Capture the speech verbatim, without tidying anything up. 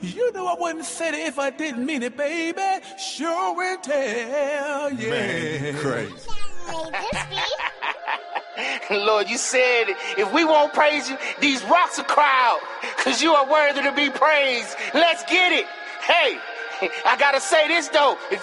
You know I wouldn't say it if I didn't mean it, baby. Sure will tell, yeah. Man, crazy. Lord, you said if we won't praise you, these rocks will cry out, because you are worthy to be praised. Let's get it. Hey, I gotta say this, though. If